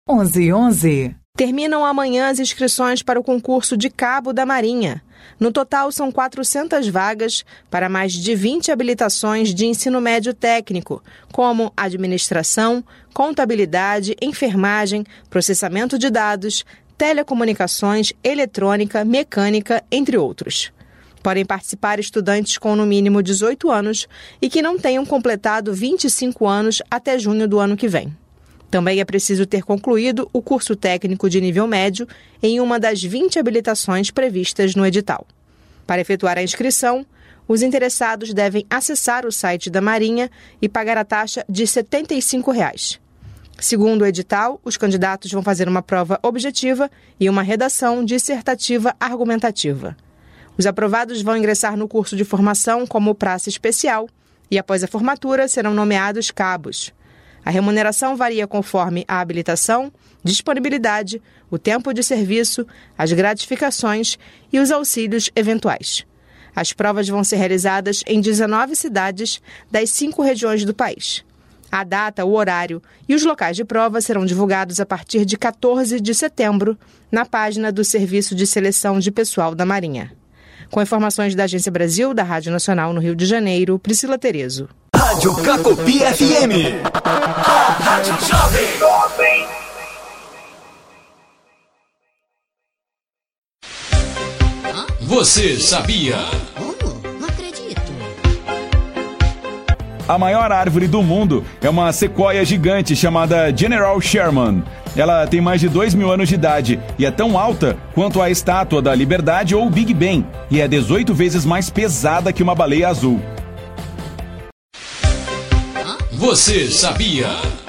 11:11. Terminam amanhã as inscrições para o concurso de cabo da Marinha. No total, são 400 vagas para mais de 20 habilitações de ensino médio técnico, como administração, contabilidade, enfermagem, processamento de dados, telecomunicações, eletrônica, mecânica, entre outros. Podem participar estudantes com no mínimo 18 anos e que não tenham completado 25 anos até junho do ano que vem. Também é preciso ter concluído o curso técnico de nível médio em uma das 20 habilitações previstas no edital. Para efetuar a inscrição, os interessados devem acessar o site da Marinha e pagar a taxa de R$ 75. Segundo o edital, os candidatos vão fazer uma prova objetiva e uma redação dissertativa argumentativa. Os aprovados vão ingressar no curso de formação como praça especial e, após a formatura, serão nomeados cabos. A remuneração varia conforme a habilitação, disponibilidade, o tempo de serviço, as gratificações e os auxílios eventuais. As provas vão ser realizadas em 19 cidades das 5 regiões do país. A data, o horário e os locais de prova serão divulgados a partir de 14 de setembro na página do Serviço de Seleção de Pessoal da Marinha. Com informações da Agência Brasil, da Rádio Nacional no Rio de Janeiro, Priscila Terezo. Rádio Cacopi FM. A Rádio Jovem. Você sabia? Não acredito. A maior árvore do mundo é uma sequoia gigante chamada General Sherman. Ela tem mais de 2.000 anos de idade e é tão alta quanto a Estátua da Liberdade ou o Big Ben, e é 18 vezes mais pesada que uma baleia azul. Você sabia?